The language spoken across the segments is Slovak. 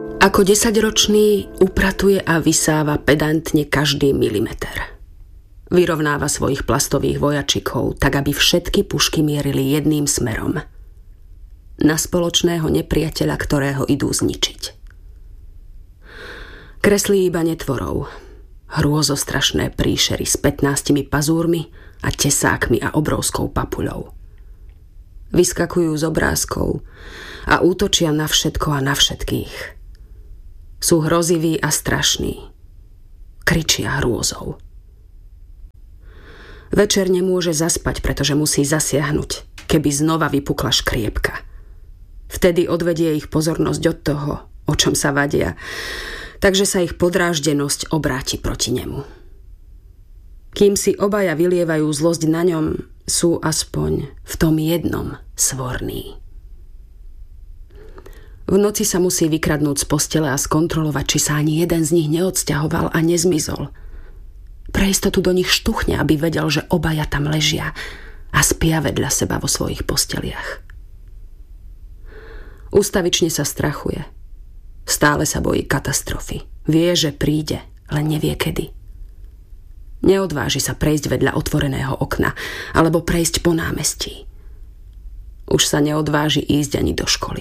Ako 10-ročný upratuje a vysáva pedantne každý milimeter. Vyrovnáva svojich plastových vojačikov, tak aby všetky pušky mierili jedným smerom. Na spoločného nepriateľa, ktorého idú zničiť. Kreslí iba netvorov. Hrôzostrašné príšery s 15 pazúrmi a tesákmi a obrovskou papuľou. Vyskakujú z obrázkov a útočia na všetko a na všetkých. Sú hroziví a strašní. Kričia hrôzou. Večer nemôže zaspať, pretože musí zasiahnuť, keby znova vypukla škriepka. Vtedy odvedie ich pozornosť od toho, o čom sa vadia, takže sa ich podráždenosť obráti proti nemu. Kým si obaja vylievajú zlosť na ňom, sú aspoň v tom jednom svorní. V noci sa musí vykradnúť z postele a skontrolovať, či sa ani jeden z nich neodsťahoval a nezmizol. Pre istotu do nich štuchne, aby vedel, že obaja tam ležia a spia vedľa seba vo svojich posteliach. Ustavične sa strachuje. Stále sa bojí katastrofy. Vie, že príde, len nevie kedy. Neodváži sa prejsť vedľa otvoreného okna alebo prejsť po námestí. Už sa neodváži ísť ani do školy.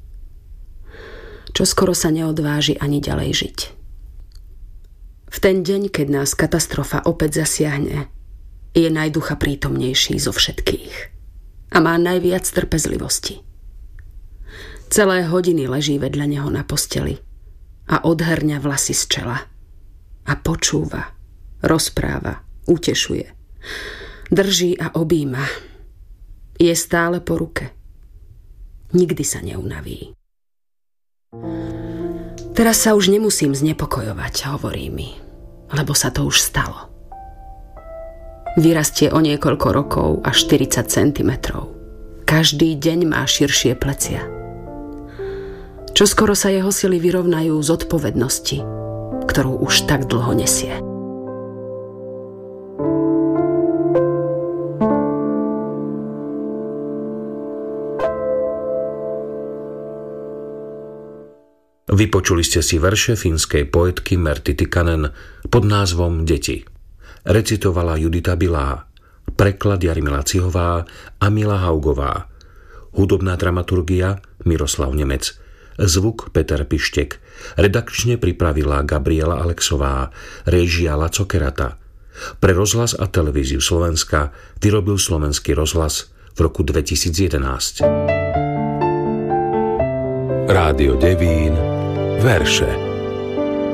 Čoskoro sa neodváži ani ďalej žiť. V ten deň, keď nás katastrofa opäť zasiahne, je najducha prítomnejší zo všetkých a má najviac trpezlivosti. Celé hodiny leží vedľa neho na posteli a odhrňa vlasy z čela a počúva, rozpráva, utešuje, drží a objíma. Je stále po ruke. Nikdy sa neunaví. Teraz sa už nemusím znepokojovať, hovorí mi, lebo sa to už stalo. Vyrastie o niekoľko rokov až 40 cm. Každý deň má širšie plecia. Čoskoro sa jeho sily vyrovnajú z odpovednosti, ktorú už tak dlho nesie. Vypočuli ste si verše fínskej poetky Merty Tikkanen pod názvom Deti. Recitovala Judita Bilá, preklad Jarmila Cihová a Mila Haugová, hudobná dramaturgia Miroslav Nemec, zvuk Peter Pištek, redakčne pripravila Gabriela Alexová, réžia Laco Kerata. Pre rozhlas a televíziu Slovenska vyrobil Slovenský rozhlas v roku 2011. Rádio Devín, verše.